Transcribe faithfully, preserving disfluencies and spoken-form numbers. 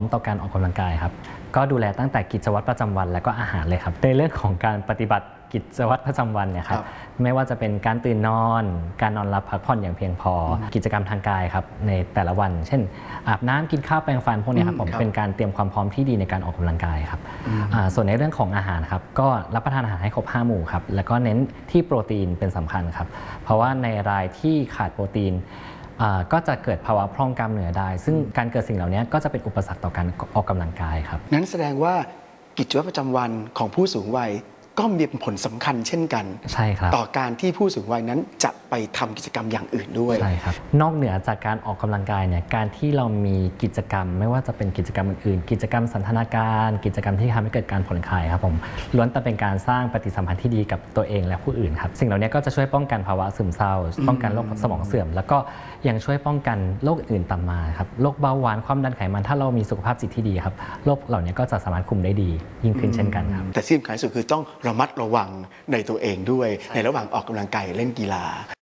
ต่อการออกกำลังกายครับก็ดูแลตั้งแต่กิจวัตรประจำวันและก็อาหารเลยครับในเรื่องของการปฏิบัติกิจวัตรประจำวันเนี่ยครับไม่ว่าจะเป็นการตื่นนอนการนอนหลับพักผ่อนอย่างเพียงพอกิจกรรมทางกายครับในแต่ละวันเช่นอาบน้ำกินข้าวแปรงฟันพวกนี้ครับผมเป็นการเตรียมความพร้อมที่ดีในการออกกำลังกายครับส่วนในเรื่องของอาหารครับก็รับประทานอาหารให้ครบห้าหมู่ครับแล้วก็เน้นที่โปรตีนเป็นสำคัญครับเพราะว่าในรายที่ขาดโปรตีนก็จะเกิดภาวะพร่องกล้ามเนื้อได้ซึ่งการเกิดสิ่งเหล่านี้ก็จะเป็นอุปสรรคต่อการออกกำลังกายครับนั้นแสดงว่ากิจวัตรประจำวันของผู้สูงวัยก็มีผลสำคัญเช่นกันใช่ครับต่อการที่ผู้สูงวัยนั้นจะไปทำกิจกรรมอย่างอื่นด้วยใช่ครับนอกเหนือจากการออกกำลังกายเนี่ยการที่เรามีกิจกรรมไม่ว่าจะเป็นกิจกรรมอื่นๆกิจกรรมสันทนาการกิจกรรมที่ทำให้เกิดการผ่อนคลายครับผมล้วนแต่เป็นการสร้างปฏิสัมพันธ์ที่ดีกับตัวเองและผู้อื่นครับสิ่งเหล่านี้ก็จะช่วยป้องกันภาวะซึมเศร้าป้องกันโรคสมองเสื่อมแล้วก็ยังช่วยป้องกันโรคอื่นตามมาครับโรคเบาหวานความดันไขมันถ้าเรามีสุขภาพจิตที่ดีครับโรคเหล่านี้ก็จะสามารถคุมได้ดียิ่งขึ้นเช่นกันครับแต่ที่สำคัญที่สุดคือต้องระมัดระวังในตัวเองด้วยในระหว่างออกกำลังกายเล่นกีฬา